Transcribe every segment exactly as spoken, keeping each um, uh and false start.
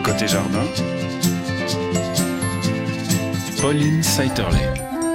Côté jardin, Pauline Saïterlé.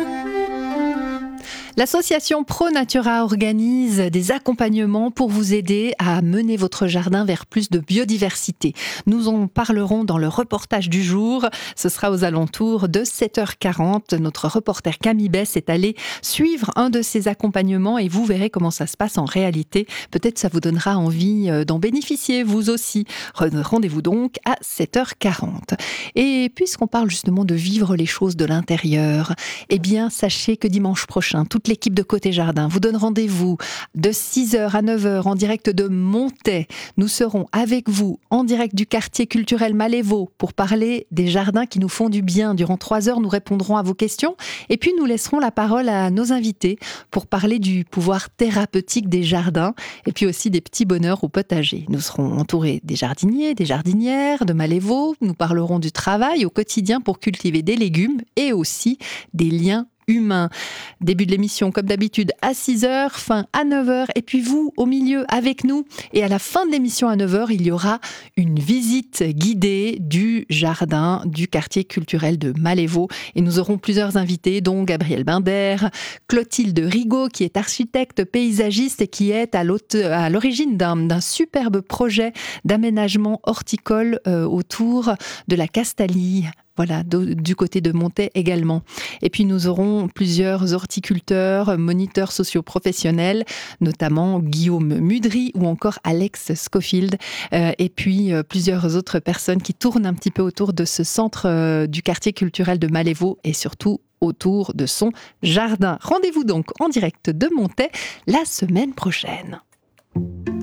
L'association ProNatura organise des accompagnements pour vous aider à mener votre jardin vers plus de biodiversité. Nous en parlerons dans le reportage du jour. Ce sera aux alentours de sept heures quarante. Notre reporter Camille Bess est allé suivre un de ces accompagnements et vous verrez comment ça se passe en réalité. Peut-être ça vous donnera envie d'en bénéficier vous aussi. Rendez-vous donc à sept heures quarante. Et puisqu'on parle justement de vivre les choses de l'intérieur, eh bien sachez que dimanche prochain, toute l'équipe de Côté Jardin vous donne rendez-vous de six heures à neuf heures en direct de Montet. Nous serons avec vous en direct du quartier culturel Malévo pour parler des jardins qui nous font du bien. Durant trois heures, nous répondrons à vos questions et puis nous laisserons la parole à nos invités pour parler du pouvoir thérapeutique des jardins et puis aussi des petits bonheurs au potager. Nous serons entourés des jardiniers, des jardinières de Malévo. Nous parlerons du travail au quotidien pour cultiver des légumes et aussi des liens humain. Début de l'émission, comme d'habitude, à six heures, fin à neuf heures, et puis vous, au milieu, avec nous. Et à la fin de l'émission, à neuf heures, il y aura une visite guidée du jardin du quartier culturel de Malévo. Et nous aurons plusieurs invités, dont Gabriel Binder, Clotilde Rigaud, qui est architecte paysagiste et qui est à, à l'origine d'un, d'un superbe projet d'aménagement horticole euh, autour de la Castalie. Voilà, du côté de Montet également. Et puis nous aurons plusieurs horticulteurs, moniteurs socioprofessionnels, notamment Guillaume Mudry ou encore Alex Scofield. Euh, et puis euh, plusieurs autres personnes qui tournent un petit peu autour de ce centre euh, du quartier culturel de Malévo et surtout autour de son jardin. Rendez-vous donc en direct de Montet la semaine prochaine.